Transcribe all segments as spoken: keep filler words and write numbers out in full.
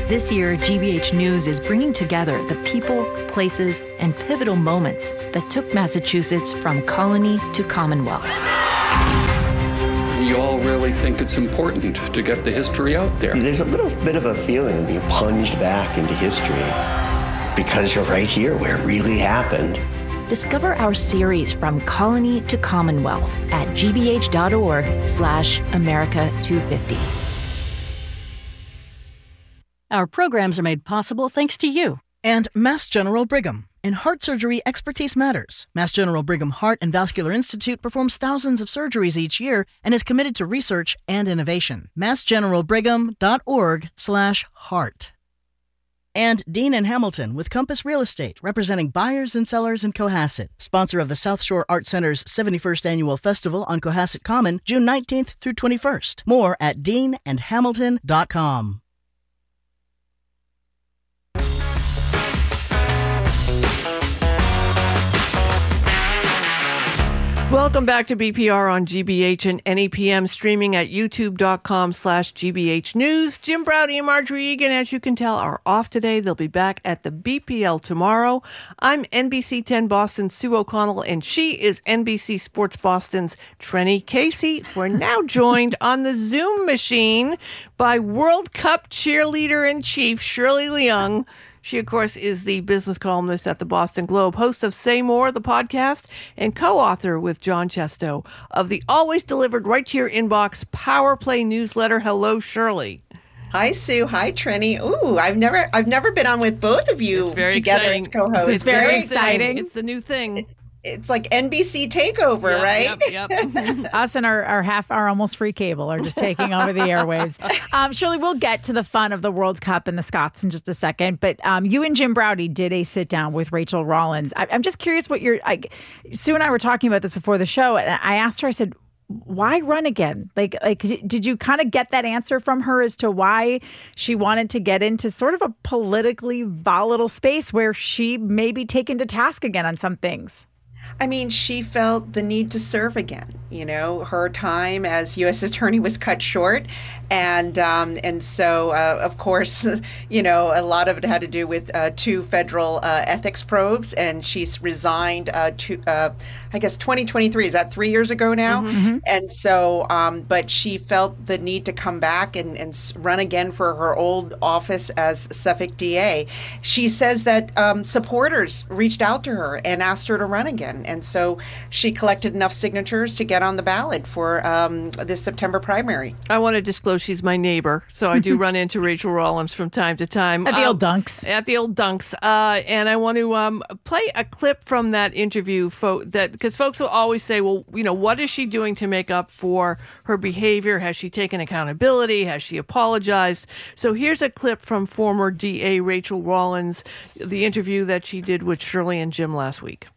This year, G B H News is bringing together the people, places, and pivotal moments that took Massachusetts from colony to Commonwealth. We all really think it's important to get the history out there. There's a little bit of a feeling of being plunged back into history because you're right here where it really happened. Discover our series From Colony to Commonwealth at gbh.org slash America 250. Our programs are made possible thanks to you. And Mass General Brigham. In heart surgery, expertise matters. Mass General Brigham Heart and Vascular Institute performs thousands of surgeries each year and is committed to research and innovation. massgeneralbrigham.org slash heart. And Dean and Hamilton with Compass Real Estate, representing buyers and sellers in Cohasset. Sponsor of the South Shore Art Center's seventy-first Annual Festival on Cohasset Common, June nineteenth through twenty-first. More at dean and hamilton dot com. Welcome back to B P R on G B H and N E P M, streaming at youtube.com slash GBH News. Jim Braude and Marjorie Egan, as you can tell, are off today. They'll be back at the B P L tomorrow. I'm N B C ten Boston's Sue O'Connell, and she is N B C Sports Boston's Trenny Casey. We're now joined on the Zoom machine by World Cup cheerleader-in-chief Shirley Leung. She, of course, is the business columnist at the Boston Globe, host of Say More, the podcast, and co-author with John Chesto of the always delivered right to your inbox Power Play newsletter. Hello, Shirley. Hi, Sue. Hi, Trenny. Ooh, I've never I've never been on with both of you together exciting. as co-hosts. It's very, very exciting. It's the new thing. It, It's like N B C takeover, yep, right? Yep, yep. Us and our, our half, our almost free cable are just taking over the airwaves. Um, Shirley, we'll get to the fun of the World Cup and the Scots in just a second. But um, you and Jim Braude did a sit down with Rachel Rollins. I, I'm just curious what you're. I, Sue and I were talking about this before the show, and I asked her. I said, why run again? Like, like, did you kind of get that answer from her as to why she wanted to get into sort of a politically volatile space where she may be taken to task again on some things? I mean, she felt the need to serve again. You know, her time as U S attorney was cut short. And um, and so, uh, of course, you know, a lot of it had to do with uh, two federal uh, ethics probes. And she's resigned uh, to, uh, I guess, twenty twenty-three. Is that three years ago now? Mm-hmm. And so, um, but she felt the need to come back and, and run again for her old office as Suffolk D A. She says that um, supporters reached out to her and asked her to run again. And so she collected enough signatures to get on the ballot for um, this September primary. I want to disclose she's my neighbor, so I do run into Rachel Rollins from time to time. At the um, old Dunks. At the old Dunks. Uh, and I want to um, play a clip from that interview fo- that because folks will always say, well, you know, what is she doing to make up for her behavior? Has she taken accountability? Has she apologized? So here's a clip from former D A Rachel Rollins, the interview that she did with Shirley and Jim last week.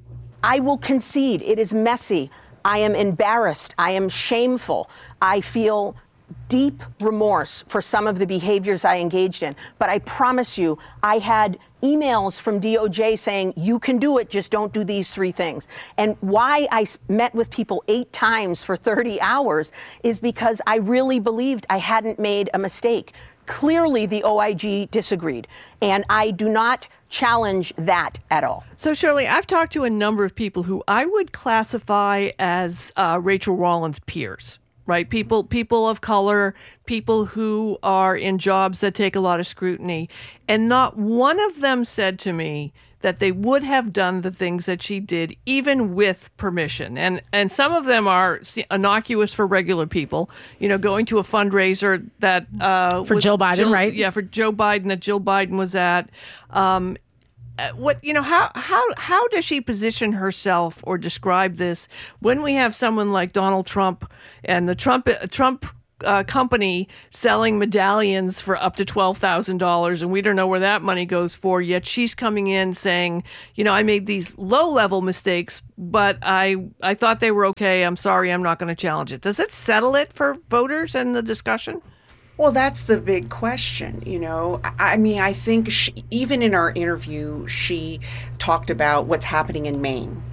I will concede it is messy. I am embarrassed. I am shameful. I feel deep remorse for some of the behaviors I engaged in. But I promise you, I had emails from D O J saying, you can do it, just don't do these three things. And why I met with people eight times for thirty hours is because I really believed I hadn't made a mistake. Clearly, the O I G disagreed, and I do not challenge that at all. So, Shirley, I've talked to a number of people who I would classify as uh, Rachel Rollins' peers, right? People, people of color, people who are in jobs that take a lot of scrutiny, and not one of them said to me that they would have done the things that she did, even with permission. And and some of them are innocuous for regular people, you know, going to a fundraiser that... Uh, for Jill Biden, Jill, right? Yeah, for Joe Biden, that Jill Biden was at. Um, what, you know, how, how, how does she position herself or describe this when we have someone like Donald Trump and the Trump Trump Uh, company selling medallions for up to twelve thousand dollars, and we don't know where that money goes for, yet she's coming in saying, you know, I made these low-level mistakes, but I I thought they were okay. I'm sorry, I'm not going to challenge it. Does it settle it for voters and the discussion? Well, that's the big question, you know. I mean, I think she, even in our interview, she talked about what's happening in Maine,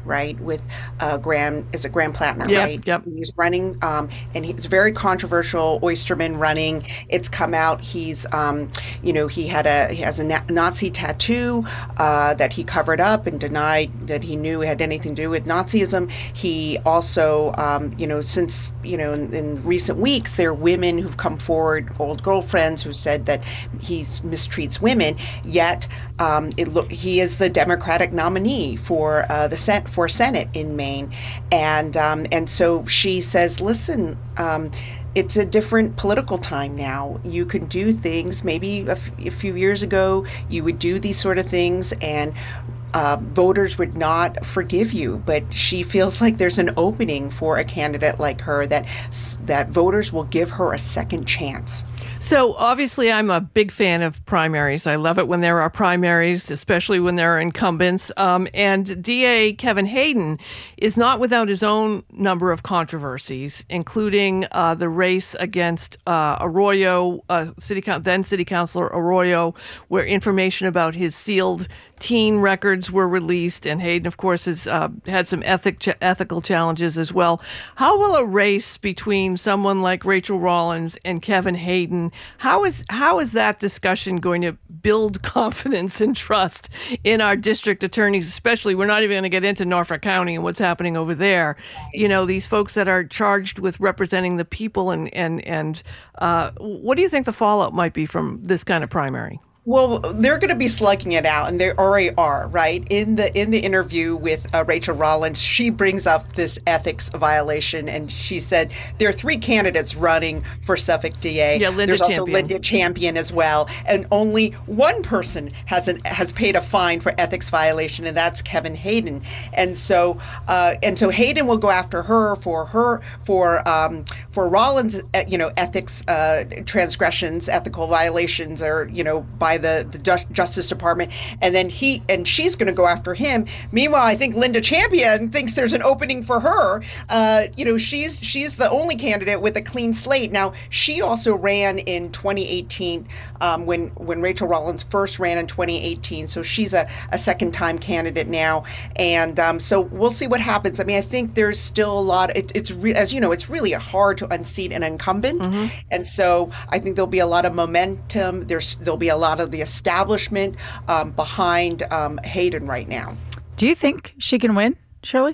right, with uh, Graham, is it Graham Plattner, yep, right? Yep. He's running, um, and he's very controversial, Oysterman running. It's come out, he's, um, you know, he had a, he has a na- Nazi tattoo uh, that he covered up and denied that he knew had anything to do with Nazism. He also, um, you know, since, you know, in, in recent weeks, there are women who've come forward, old girlfriends who said that he mistreats women, yet um, it look he is the Democratic nominee for uh, the Sen- for Senate in Maine, and um, and so she says, listen, um, it's a different political time now. You can do things. Maybe a, f- a few years ago, you would do these sort of things, and Uh, voters would not forgive you, but she feels like there's an opening for a candidate like her, that that voters will give her a second chance. So obviously I'm a big fan of primaries. I love it when there are primaries, especially when there are incumbents. Um, and D A Kevin Hayden is not without his own number of controversies, including uh, the race against uh, Arroyo, uh, city then City Councilor Arroyo, where information about his sealed teen records were released, and Hayden, of course, has uh, had some ethic ch- ethical challenges as well. How will a race between someone like Rachel Rollins and Kevin Hayden, how is how is that discussion going to build confidence and trust in our district attorneys? Especially, we're not even going to get into Norfolk County and what's happening over there. You know, these folks that are charged with representing the people, and and and uh, what do you think the fallout might be from this kind of primary? Well, they're going to be slugging it out, and they already are, right? In the in the interview with uh, Rachel Rollins, she brings up this ethics violation, and she said there are three candidates running for Suffolk D A. Yeah, Linda There's also Champion. Linda Champion as well, and only one person has an, has paid a fine for ethics violation, and that's Kevin Hayden. And so uh, and so Hayden will go after her for her for um, for Rollins, you know, ethics uh, transgressions, ethical violations, or you know by the, the Justice Department, and then he and she's going to go after him. Meanwhile, I think Linda Champion thinks there's an opening for her. Uh, you know, she's she's the only candidate with a clean slate. Now, she also ran in twenty eighteen um, when when Rachel Rollins first ran in twenty eighteen. So she's a, a second time candidate now, and um, so we'll see what happens. I mean, I think there's still a lot. It, it's re- as you know, it's really hard to unseat an incumbent, mm-hmm. and so I think there'll be a lot of momentum. There's there'll be a lot of the establishment um, behind um, Hayden right now. Do you think she can win, Shirley?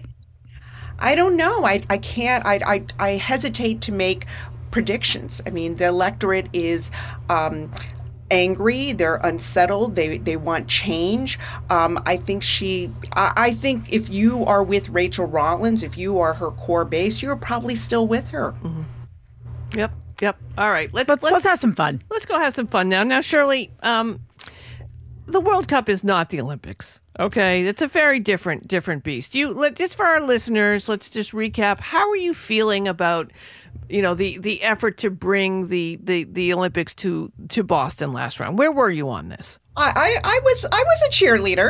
I don't know. I, I can't. I, I, I hesitate to make predictions. I mean, the electorate is um, angry. They're unsettled. They they want change. Um, I think she. I, I think if you are with Rachel Rollins, if you are her core base, you're probably still with her. Mm-hmm. Yep. Yep. All right. Let's, let's, let's let's have some fun. Let's go have some fun now. Now, Shirley, um, the World Cup is not the Olympics. Okay, it's a very different different beast. You let just for our listeners, let's just recap. How are you feeling about, you know, the the effort to bring the the, the Olympics to to Boston last round? Where were you on this? I, I, I was I was a cheerleader.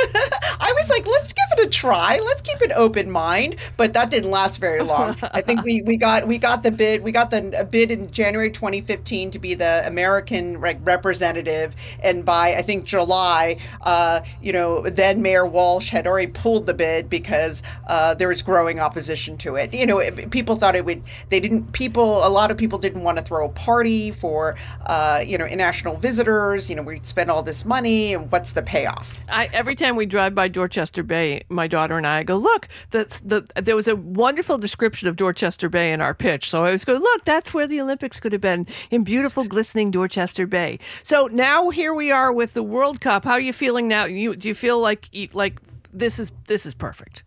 I was like, let's give it a try. Let's keep an open mind. But that didn't last very long. I think we, we got we got the bid. We got the bid in January twenty fifteen to be the American re- representative, and by I think July, uh, you know, then Mayor Walsh had already pulled the bid because uh, there was growing opposition to it. You know, it, people thought it would. They didn't. People. A lot of people didn't want to throw a party for uh, you know international visitors. You know, we'd spend all this money, and what's the payoff? I, every time we drive by Dorchester Bay, my daughter and I go, look, that's the there was a wonderful description of Dorchester Bay in our pitch. So I always go, look, that's where the Olympics could have been, in beautiful, glistening Dorchester Bay. So now here we are with the World Cup. How are you feeling now? You do you feel like like this is this is perfect?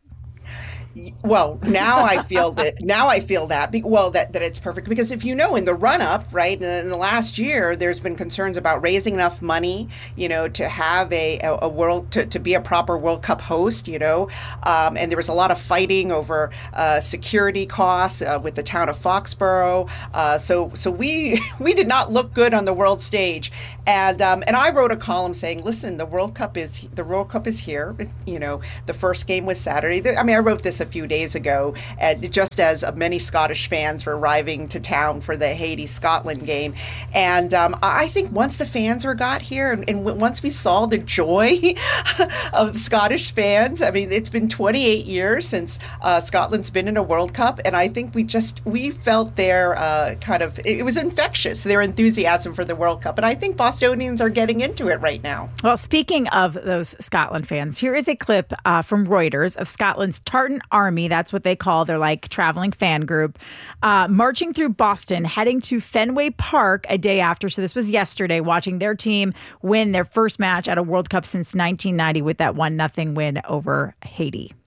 Well, now I feel that now I feel that well that, that it's perfect, because if you know, in the run up, right, in the last year, there's been concerns about raising enough money, you know, to have a, a, a world to, to be a proper World Cup host, you know, um, and there was a lot of fighting over uh, security costs uh, with the town of Foxborough. Uh, so so we we did not look good on the world stage, and um, and I wrote a column saying, listen, the World Cup is the World Cup is here. You know, the first game was Saturday. I mean, I wrote this a few days ago, and just as many Scottish fans were arriving to town for the Haiti-Scotland game. And um, I think once the fans were got here, and, and once we saw the joy of the Scottish fans, I mean, it's been twenty-eight years since uh, Scotland's been in a World Cup, and I think we just, we felt their uh, kind of, it was infectious, their enthusiasm for the World Cup. And I think Bostonians are getting into it right now. Well, speaking of those Scotland fans, here is a clip uh, from Reuters of Scotland's Tartan Army. That's what they call their like traveling fan group, uh, marching through Boston, heading to Fenway Park a day after. So this was yesterday, watching their team win their first match at a World Cup since nineteen ninety with that one nothing win over Haiti.